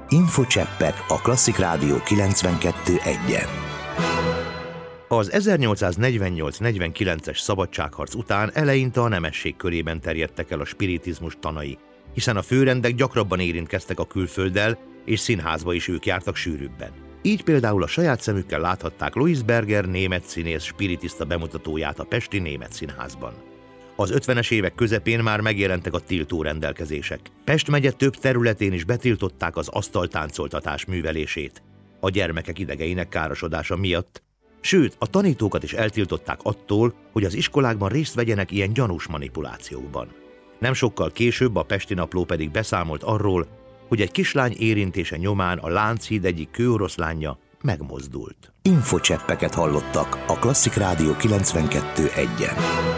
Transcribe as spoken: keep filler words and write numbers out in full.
Infocseppek a Klasszik Rádió kilencvenkettő egyen. Az ezernyolcszáznegyvennyolc-negyvenkilences szabadságharc után eleinte a nemesség körében terjedtek el a spiritizmus tanai, hiszen a főrendek gyakrabban érintkeztek a külfölddel, és színházba is ők jártak sűrűbben. Így például a saját szemükkel láthatták Louis Berger német színész spiritista bemutatóját a pesti Német Színházban. Az ötvenes évek közepén már megjelentek a tiltó rendelkezések. Pest megye több területén is betiltották az asztaltáncoltatás művelését a gyermekek idegeinek károsodása miatt, sőt, a tanítókat is eltiltották attól, hogy az iskolákban részt vegyenek ilyen gyanús manipulációkban. Nem sokkal később a Pesti Napló pedig beszámolt arról, hogy egy kislány érintése nyomán a Lánchíd egyik kőoroszlánja megmozdult. Infocseppeket hallottak a Klasszik Rádió kilencvenkettő egyen.